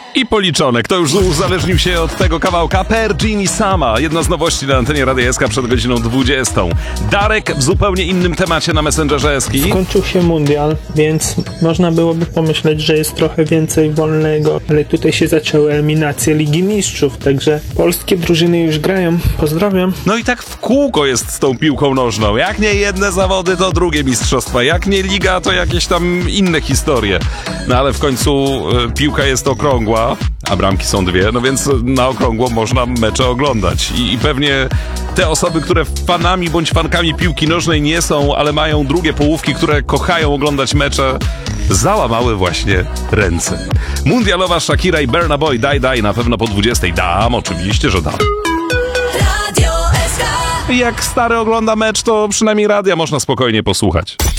I policzone. Kto już uzależnił się od tego kawałka? Pergini Sama. Jedna z nowości na antenie Radia SK przed godziną 20. Darek w zupełnie innym temacie na Messengerze SK. Skończył się mundial, więc można byłoby pomyśleć, że jest trochę więcej wolnego, ale tutaj się zaczęły eliminacje Ligi Mistrzów, także polskie drużyny już grają. Pozdrawiam. No i tak w kółko jest z tą piłką nożną. Jak nie jedne zawody, to drugie mistrzostwa. Jak nie liga, to jakieś tam inne historie. No ale w końcu piłka jest okrągła, a bramki są dwie, no więc na okrągło można mecze oglądać. I pewnie te osoby, które fanami bądź fankami piłki nożnej nie są, ale mają drugie połówki, które kochają oglądać mecze, załamały właśnie ręce. Mundialowa Shakira i Burna Boy, daj, na pewno po 20. Dam, oczywiście, że dam. Jak stary ogląda mecz, to przynajmniej radia można spokojnie posłuchać.